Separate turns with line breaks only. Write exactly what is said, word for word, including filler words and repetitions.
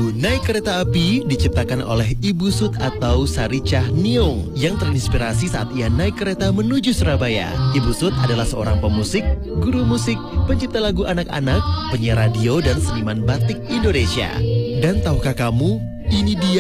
Lagu Naik Kereta Api diciptakan oleh Ibu Sud atau Saricah Niung yang terinspirasi saat ia naik kereta menuju Surabaya. Ibu Sud adalah seorang pemusik, guru musik, pencipta lagu anak-anak, penyiar radio dan seniman batik Indonesia. Dan tahukah kamu, ini dia